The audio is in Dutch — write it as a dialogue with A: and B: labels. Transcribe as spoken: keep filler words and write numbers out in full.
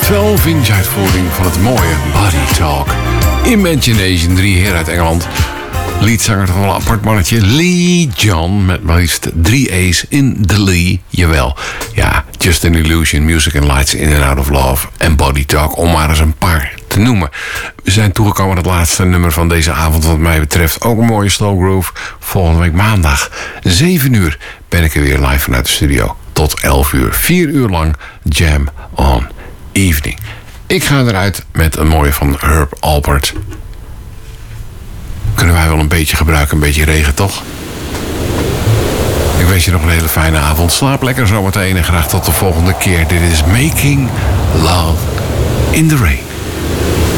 A: twaalf-inch uitvoering van het mooie Body Talk. Imagination, drie heren uit Engeland. Leadzanger van een apart mannetje, Lee John, met maar liefst drie A's in de Lee. Jawel, ja, Just an Illusion, Music and Lights, In and Out of Love en Body Talk, om maar eens een paar te noemen. We zijn toegekomen aan het laatste nummer van deze avond, wat mij betreft. Ook een mooie slow groove. Volgende week maandag, zeven uur, ben ik er weer live vanuit de studio. Tot elf uur, vier uur lang Jam on Evening. Ik ga eruit met een mooie van Herb Alpert. Kunnen wij wel een beetje gebruiken, een beetje regen, toch? Ik wens je nog een hele fijne avond. Slaap lekker zometeen en graag tot de volgende keer. Dit is Making Love in the Rain.